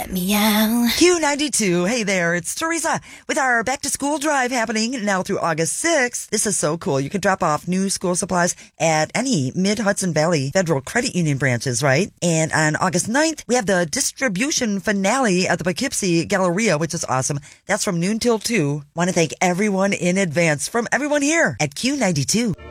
Meow. Q92. Hey there, it's Teresa with our back to school drive happening now through August 6th. This is so cool. You can drop off new school supplies at any Mid-Hudson Valley Federal Credit Union branches, right? And on August 9th, we have the distribution finale at the Poughkeepsie Galleria, which is awesome. That's from noon till 2. Want to thank everyone in advance from everyone here at Q92.